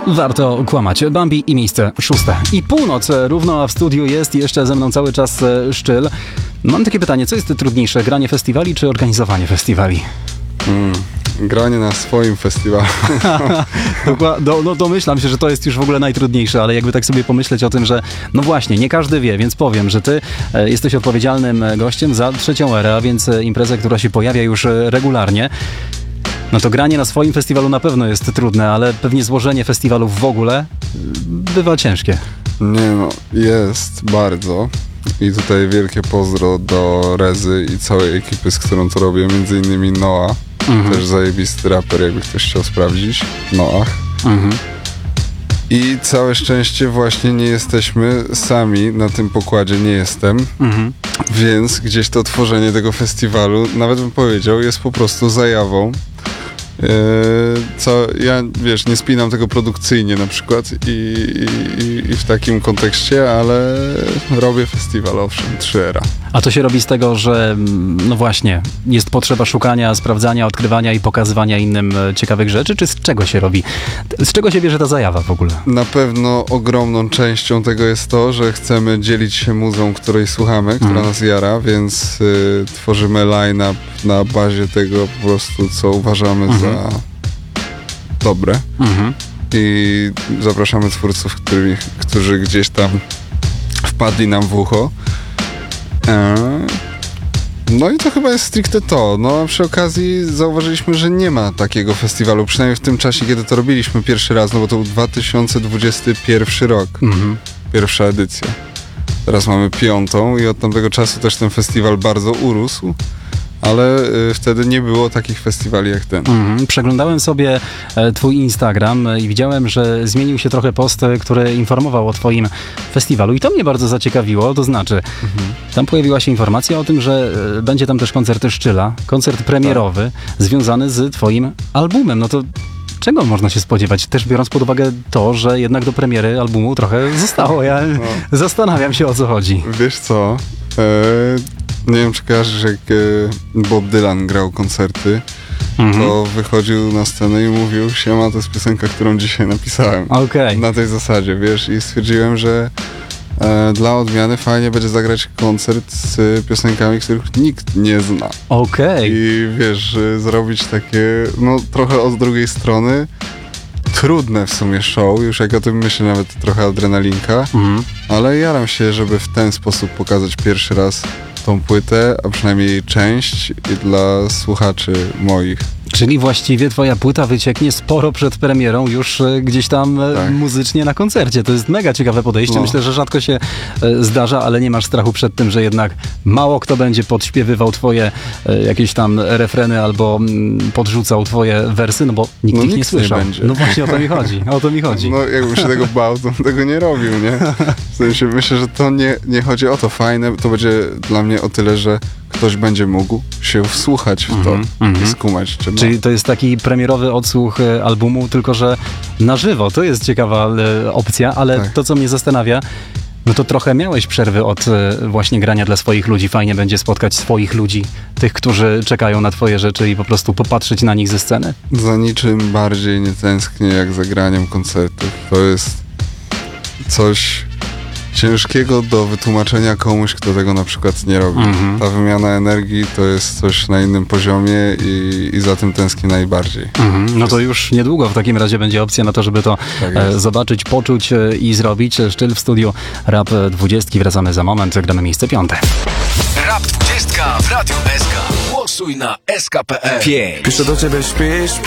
Warto kłamać. Bambi i miejsce 6. I północ równo, a w studiu jest jeszcze ze mną cały czas Szczyl. Mam takie pytanie, co jest trudniejsze, granie festiwali czy organizowanie festiwali? Granie na swoim festiwalu. No domyślam się, że to jest już w ogóle najtrudniejsze, ale jakby tak sobie pomyśleć o tym, że no właśnie, nie każdy wie, więc powiem, że ty jesteś odpowiedzialnym gościem za Trzecią Erę, a więc imprezę, która się pojawia już regularnie. No to granie na swoim festiwalu na pewno jest trudne, ale pewnie złożenie festiwalów w ogóle bywa ciężkie. Nie no, jest bardzo. I tutaj wielkie pozdro do Rezy i całej ekipy, z którą to robię, między innymi Noah. Też zajebisty raper, jakby ktoś chciał sprawdzić. Noah. I całe szczęście właśnie nie jesteśmy sami na tym pokładzie, nie jestem. Więc gdzieś to tworzenie tego festiwalu, nawet bym powiedział, jest po prostu zajawą. Co ja, wiesz, nie spinam tego produkcyjnie na przykład i w takim kontekście, ale robię festiwal, owszem, 3 A to się robi z tego, że no właśnie, jest potrzeba szukania, sprawdzania, odkrywania i pokazywania innym ciekawych rzeczy, czy z czego się robi? Z czego się bierze ta zajawa w ogóle? Na pewno ogromną częścią tego jest to, że chcemy dzielić się muzą, której słuchamy, która nas jara, więc tworzymy line-up na bazie tego po prostu, co uważamy za dobre. I zapraszamy twórców, którzy gdzieś tam wpadli nam w ucho. No i to chyba jest stricte to. No a przy okazji zauważyliśmy, że nie ma takiego festiwalu, przynajmniej w tym czasie, kiedy to robiliśmy pierwszy raz, no bo to był 2021 rok. Pierwsza edycja. Teraz mamy 5. i od tamtego czasu też ten festiwal bardzo urósł. Ale wtedy nie było takich festiwali jak ten. Przeglądałem sobie twój Instagram i widziałem, że zmienił się trochę post, który informował o twoim festiwalu i to mnie bardzo zaciekawiło, to znaczy tam pojawiła się informacja o tym, że będzie tam też koncert Szczyla, koncert premierowy związany z twoim albumem. No to czego można się spodziewać? Też biorąc pod uwagę to, że jednak do premiery albumu trochę zostało. Ja zastanawiam się, o co chodzi. Wiesz co? Nie wiem, czy kojarzysz, jak Bob Dylan grał koncerty, to wychodził na scenę i mówił: siema, to jest piosenka, którą dzisiaj napisałem. Na tej zasadzie, wiesz, i stwierdziłem, że dla odmiany fajnie będzie zagrać koncert z piosenkami, których nikt nie zna. I wiesz, zrobić takie, no trochę od drugiej strony, trudne w sumie show, już jak o tym myślę, nawet trochę adrenalinka, ale jaram się, żeby w ten sposób pokazać pierwszy raz tą płytę, a przynajmniej jej część, i dla słuchaczy moich. Czyli właściwie twoja płyta wycieknie sporo przed premierą już gdzieś tam muzycznie na koncercie. To jest mega ciekawe podejście. Myślę, że rzadko się zdarza, ale nie masz strachu przed tym, że jednak mało kto będzie podśpiewywał twoje jakieś tam refreny albo podrzucał twoje wersy, no bo nikt ich nie słyszał. Nie będzie. No właśnie o to mi chodzi. No jakbym się tego bał, to bym tego nie robił, nie? W sensie myślę, że to nie chodzi o to. Fajne to będzie dla mnie o tyle, że ktoś będzie mógł się wsłuchać w to i skumać. Czyli to jest taki premierowy odsłuch albumu, tylko że na żywo. To jest ciekawa opcja, ale to, co mnie zastanawia, no to trochę miałeś przerwy od właśnie grania dla swoich ludzi. Fajnie będzie spotkać swoich ludzi, tych, którzy czekają na twoje rzeczy i po prostu popatrzeć na nich ze sceny. Za niczym bardziej nie tęsknię jak za graniem koncertów. To jest coś ciężkiego do wytłumaczenia komuś, kto tego na przykład nie robi. Ta wymiana energii to jest coś na innym poziomie i za tym tęsknię najbardziej. No to już niedługo w takim razie będzie opcja na to, żeby to zobaczyć, poczuć i zrobić. Szczyl w studiu Rap 20. Wracamy za moment, gramy miejsce 5. Rap 20 w Radiu SK. Głosuj na SK.pl. Piszę do ciebie, śpisz,